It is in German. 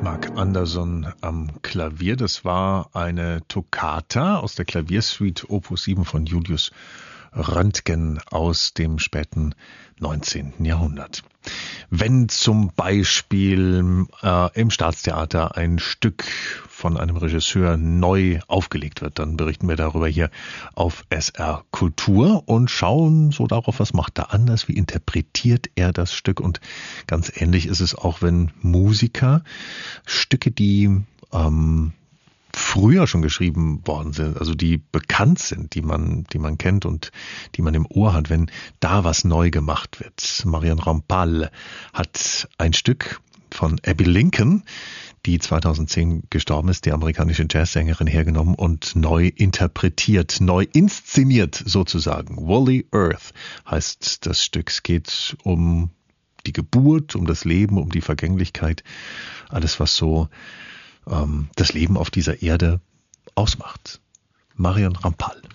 Mark Anderson am Klavier. Das war eine Toccata aus der Klaviersuite Opus 7 von Julius Röntgen aus dem späten 19. Jahrhundert. Wenn zum Beispiel im Staatstheater ein Stück von einem Regisseur neu aufgelegt wird, dann berichten wir darüber hier auf SR Kultur und schauen so darauf, was macht er anders, wie interpretiert er das Stück. Und ganz ähnlich ist es auch, wenn Musiker Stücke, die früher schon geschrieben worden sind, also die bekannt sind, die man kennt und die man im Ohr hat, wenn da was neu gemacht wird. Marion Rampal hat ein Stück von Abby Lincoln, die 2010 gestorben ist, die amerikanische Jazzsängerin, hergenommen und neu interpretiert, neu inszeniert sozusagen. Wally Earth heißt das Stück. Es geht um die Geburt, um das Leben, um die Vergänglichkeit, alles was so das Leben auf dieser Erde ausmacht. Marion Rampal.